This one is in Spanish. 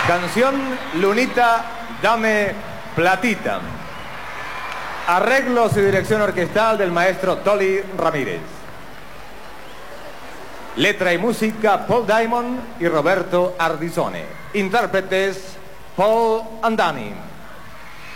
Canción Lunita, dame platita. Arreglos y dirección orquestal del maestro Toli Ramírez. Letra y música Paul Diamond y Roberto Ardizone. Intérpretes Paul Andani.